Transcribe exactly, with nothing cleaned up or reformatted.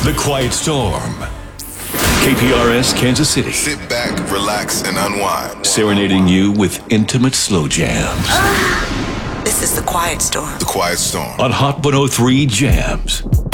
The Quiet Storm. K P R S Kansas City. Sit back, relax, and unwind. Serenading you with intimate slow jams. This is The Quiet Storm. The Quiet Storm. On Hot one oh three Jams.